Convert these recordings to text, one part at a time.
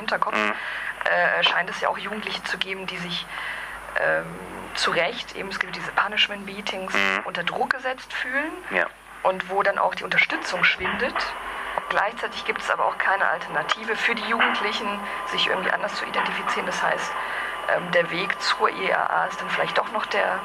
Hinterkopf, scheint es ja auch Jugendliche zu geben, die sich zu Recht, eben es gibt diese Punishment-Meetings, unter Druck gesetzt fühlen und wo dann auch die Unterstützung schwindet. Gleichzeitig gibt es aber auch keine Alternative für die Jugendlichen, sich irgendwie anders zu identifizieren. Das heißt, der Weg zur IAA ist dann vielleicht doch noch der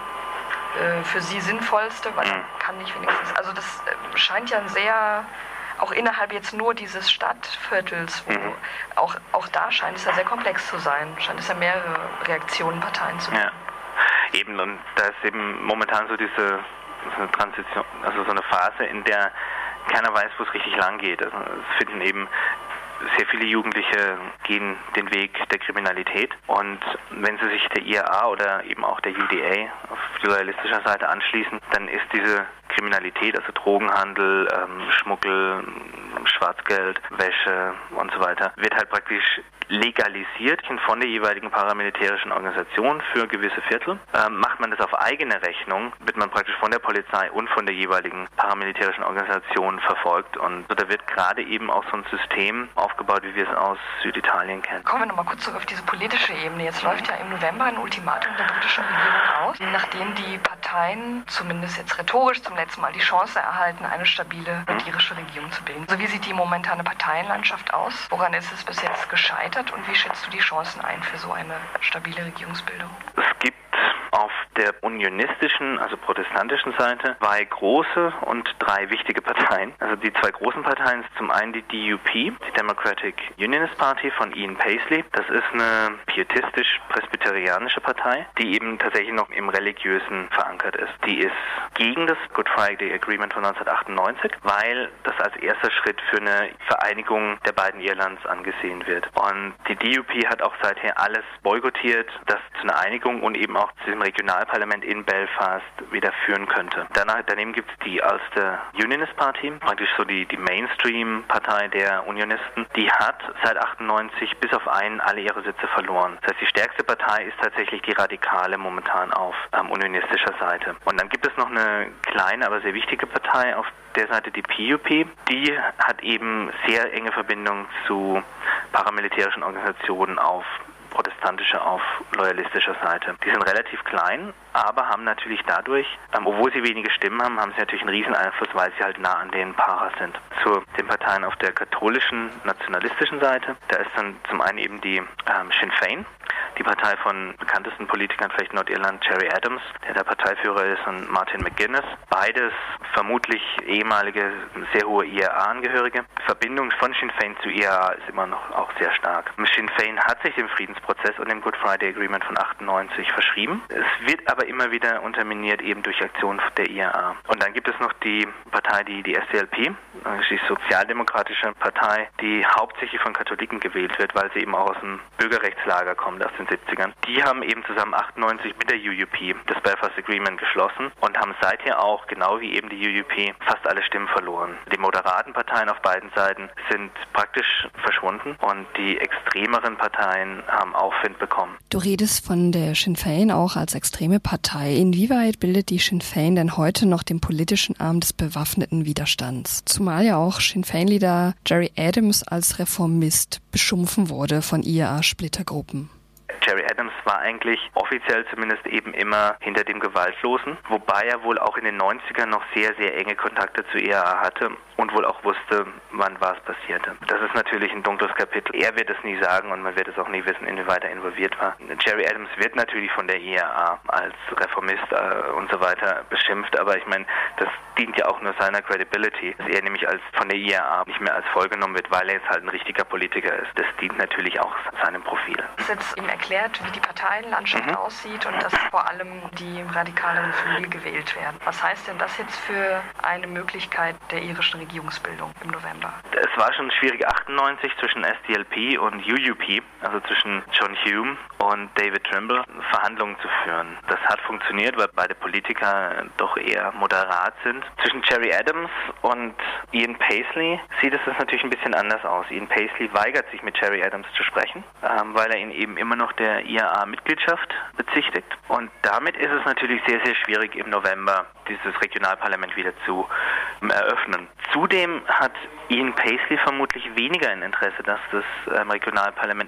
für sie sinnvollste, weil man kann nicht wenigstens, also das scheint ja ein sehr, auch innerhalb jetzt nur dieses Stadtviertels, wo auch da scheint es ja sehr komplex zu sein, scheint es ja mehrere Reaktionen, Parteien zu geben. Ja, eben, und da ist eben momentan so diese Transition, also so eine Phase, in der keiner weiß, wo es richtig lang geht. Also es finden eben sehr viele Jugendliche gehen den Weg der Kriminalität, und wenn sie sich der IAA oder eben auch der UDA auf loyalistischer Seite anschließen, dann ist diese Kriminalität, also Drogenhandel, Schmuggel, Schwarzgeld, Wäsche und so weiter, wird halt praktisch legalisiert von der jeweiligen paramilitärischen Organisation für gewisse Viertel. Macht man das auf eigene Rechnung, wird man praktisch von der Polizei und von der jeweiligen paramilitärischen Organisation verfolgt, und so, da wird gerade eben auch so ein System aufgebaut, wie wir es aus Süditalien kennen. Kommen wir nochmal kurz zurück auf diese politische Ebene. Jetzt läuft ja im November ein Ultimatum der britischen Regierung aus, nachdem die Parteien zumindest jetzt rhetorisch zum letzten Mal die Chance erhalten, eine stabile irische Regierung zu bilden. Also wie sieht die momentane Parteienlandschaft aus? Woran ist es bis jetzt gescheitert und wie schätzt du die Chancen ein für so eine stabile Regierungsbildung? Es gibt auf der unionistischen, also protestantischen Seite 2 große und 3 wichtige Parteien. Also die 2 großen Parteien ist zum einen die DUP, die Democratic Unionist Party von Ian Paisley. Das ist eine pietistisch-presbyterianische Partei, die eben tatsächlich noch im Religiösen verankert ist. Die ist gegen das Good Friday Agreement von 1998, weil das als erster Schritt für eine Vereinigung der beiden Irlands angesehen wird. Und die DUP hat auch seither alles boykottiert, das zu einer Einigung und eben auch zu diesem Regionalparlament in Belfast wieder führen könnte. Daneben gibt es die Ulster Unionist Party, praktisch so die Mainstream-Partei der Unionisten. Die hat seit 98 bis auf einen alle ihre Sitze verloren. Das heißt, die stärkste Partei ist tatsächlich die Radikale momentan auf unionistischer Seite. Und dann gibt es noch eine kleine, aber sehr wichtige Partei auf der Seite, die PUP. Die hat eben sehr enge Verbindung zu paramilitärischen Organisationen auf protestantische, auf loyalistischer Seite. Die sind relativ klein, aber haben natürlich dadurch, obwohl sie wenige Stimmen haben, haben sie natürlich einen riesen Einfluss, weil sie halt nah an den Para sind. Zu den Parteien auf der katholischen, nationalistischen Seite, da ist dann zum einen eben die Sinn Féin, die Partei von bekanntesten Politikern vielleicht Nordirland, Gerry Adams, der Parteiführer ist, und Martin McGuinness. Beides vermutlich ehemalige, sehr hohe IAA-Angehörige. Die Verbindung von Sinn Féin zu IAA ist immer noch auch sehr stark. Sinn Féin hat sich dem Friedensprozess und dem Good Friday Agreement von 98 verschrieben. Es wird aber immer wieder unterminiert, eben durch Aktionen der IAA. Und dann gibt es noch die Partei, die SDLP, die sozialdemokratische Partei, die hauptsächlich von Katholiken gewählt wird, weil sie eben auch aus dem Bürgerrechtslager kommt, aus den 70ern. Die haben eben zusammen 98 mit der UUP das Belfast Agreement geschlossen und haben seither auch, genau wie eben die UUP, fast alle Stimmen verloren. Die moderaten Parteien auf beiden Seiten sind praktisch verschwunden und die extremeren Parteien haben Aufwind bekommen. Du redest von der Sinn Féin auch als extreme Partei. Inwieweit bildet die Sinn Féin denn heute noch den politischen Arm des bewaffneten Widerstands? Zumal ja auch Sinn Féin-Leader Gerry Adams als Reformist beschimpft wurde von IAA-Splittergruppen. Gerry Adams war eigentlich offiziell zumindest eben immer hinter dem Gewaltlosen, wobei er wohl auch in den 90ern noch sehr, sehr enge Kontakte zu IAA hatte und wohl auch wusste, wann was passierte. Das ist natürlich ein dunkles Kapitel. Er wird es nie sagen und man wird es auch nie wissen, inwieweit er involviert war. Gerry Adams wird natürlich von der IAA als Reformist und so weiter beschimpft, aber ich meine, das dient ja auch nur seiner Credibility, dass er nämlich von der IAA nicht mehr als vollgenommen wird, weil er jetzt halt ein richtiger Politiker ist. Das dient natürlich auch seinem Profil. Das ist jetzt ihm erklärt, wie die Parteienlandschaft aussieht und dass vor allem die radikaleren Flügel gewählt werden. Was heißt denn das jetzt für eine Möglichkeit der irischen Regierungsbildung im November? Es war schon schwierig 98 zwischen SDLP und UUP, also zwischen John Hume und David Trimble, Verhandlungen zu führen. Das hat funktioniert, weil beide Politiker doch eher moderat sind. Zwischen Gerry Adams und Ian Paisley sieht es natürlich ein bisschen anders aus. Ian Paisley weigert sich mit Gerry Adams zu sprechen, weil er ihn eben immer noch der IAA-Mitgliedschaft bezichtigt. Und damit ist es natürlich sehr, sehr schwierig, im November dieses Regionalparlament wieder zu eröffnen. Zudem hat Ian Paisley vermutlich weniger ein Interesse, dass das Regionalparlament